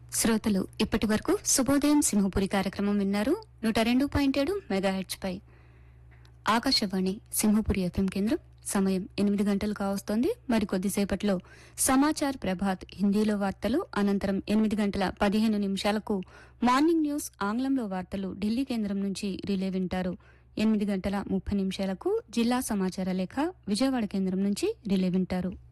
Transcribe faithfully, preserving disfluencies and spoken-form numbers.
శ్రోతలు ఇప్పటి వరకు శుభోదయం సింహపురి కార్యక్రమం విన్నారు. నూట రెండు పాయింట్ ఏడు మెగాహెర్ట్జ్ పై ఆకాశవాణి సింహపురి ఎఫ్ఎం కేంద్రం. సమయం ఎనిమిది గంటలు కావస్తోంది. మరికొద్దిసేపట్లో సమాచార్ ప్రభాత్ హిందీలో వార్తలు, అనంతరం ఎనిమిది గంటల పదిహేను నిమిషాలకు మార్నింగ్ న్యూస్ ఆంగ్లంలో వార్తలు ఢిల్లీ కేంద్రం నుంచి రిలే వింటారు. ఎనిమిది గంటల ముప్పై నిమిషాలకు జిల్లా సమాచార లేఖ విజయవాడ కేంద్రం నుంచి రిలే వింటారు.